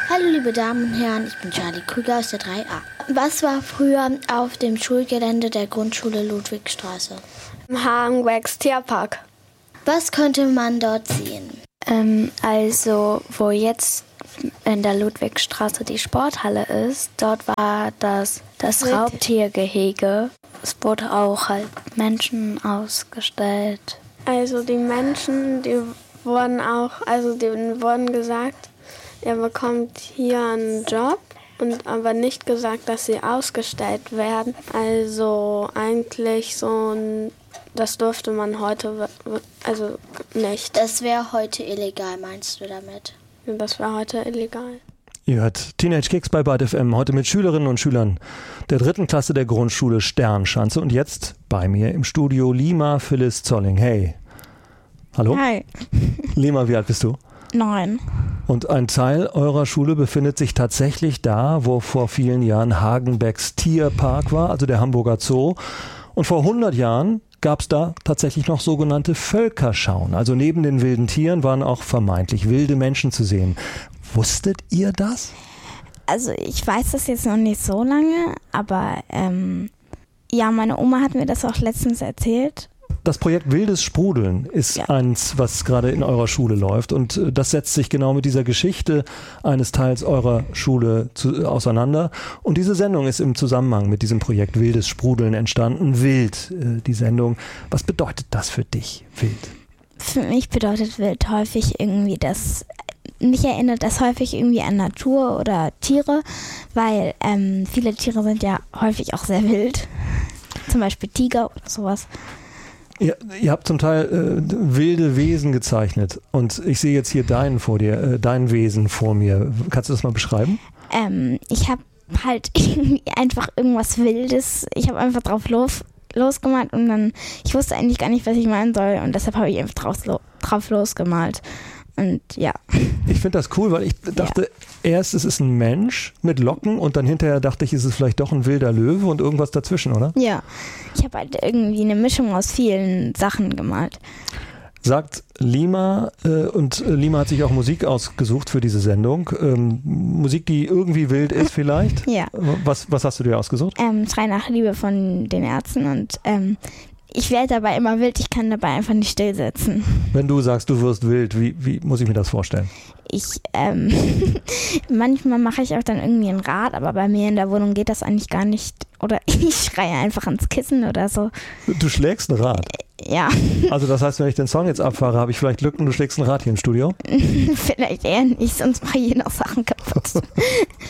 Hallo liebe Damen und Herren, ich bin Charlie Krüger aus der 3a. Was war früher auf dem Schulgelände der Grundschule Ludwigstraße? Hagenbecks Tierpark. Was könnte man dort sehen? Also, wo jetzt in der Ludwigstraße die Sporthalle ist, dort war das Raubtiergehege. Es wurde auch halt Menschen ausgestellt. Also die Menschen, denen wurden gesagt, er bekommt hier einen Job, und aber nicht gesagt, dass sie ausgestellt werden. Also eigentlich das durfte man heute nicht. Das wäre heute illegal, meinst du damit? Ja, das wäre heute illegal. Ihr hört Teenage Kicks bei Byte FM, heute mit Schülerinnen und Schülern der 3. Klasse der Grundschule Sternschanze. Und jetzt bei mir im Studio Lima Phyllis Zolling. Hey. Hallo? Hi. Lima, wie alt bist du? 9. Und ein Teil eurer Schule befindet sich tatsächlich da, wo vor vielen Jahren Hagenbecks Tierpark war, also der Hamburger Zoo. Und vor 100 Jahren gab es da tatsächlich noch sogenannte Völkerschauen. Also neben den wilden Tieren waren auch vermeintlich wilde Menschen zu sehen. Wusstet ihr das? Also ich weiß das jetzt noch nicht so lange, aber ja, meine Oma hat mir das auch letztens erzählt. Das Projekt Wildes Sprudeln ist eins, was gerade in eurer Schule läuft, und das setzt sich genau mit dieser Geschichte eines Teils eurer Schule auseinander. Und diese Sendung ist im Zusammenhang mit diesem Projekt Wildes Sprudeln entstanden. Wild, die Sendung. Was bedeutet das für dich, Wild? Für mich bedeutet Wild häufig irgendwie mich erinnert das häufig irgendwie an Natur oder Tiere, weil viele Tiere sind ja häufig auch sehr wild. Zum Beispiel Tiger oder sowas. Ihr habt zum Teil wilde Wesen gezeichnet, und ich sehe jetzt hier dein Wesen vor mir. Kannst du das mal beschreiben? Ich habe halt irgendwie einfach irgendwas Wildes. Ich habe einfach drauf losgemalt, und dann, ich wusste eigentlich gar nicht, was ich malen soll, und deshalb habe ich einfach drauf losgemalt. Und ja. Ich finde das cool, weil ich dachte erst, es ist ein Mensch mit Locken, und dann hinterher dachte ich, ist es vielleicht doch ein wilder Löwe und irgendwas dazwischen, oder? Ja, ich habe halt irgendwie eine Mischung aus vielen Sachen gemalt. Sagt Lima, und Lima hat sich auch Musik ausgesucht für diese Sendung. Musik, die irgendwie wild ist vielleicht? Ja. Was hast du dir ausgesucht? Schrei nach Liebe von den Ärzten, und ich werde dabei immer wild, ich kann dabei einfach nicht stillsitzen. Wenn du sagst, du wirst wild, wie muss ich mir das vorstellen? Manchmal mache ich auch dann irgendwie ein Rad, aber bei mir in der Wohnung geht das eigentlich gar nicht. Oder ich schreie einfach ans Kissen oder so. Du schlägst ein Rad? Ja. Also das heißt, wenn ich den Song jetzt abfahre, habe ich vielleicht Glück und du schlägst ein Rad hier im Studio? Vielleicht eher nicht, sonst mache ich noch Sachen kaputt.